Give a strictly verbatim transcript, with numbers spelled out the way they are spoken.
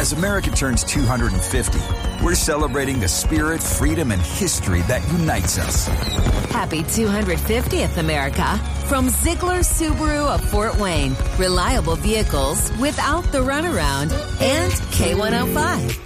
As America turns two hundred fifty, we're celebrating the spirit, freedom, and history that unites us. Happy two hundred fiftieth, America. From Ziegler Subaru of Fort Wayne. Reliable vehicles without the runaround. And K one oh five.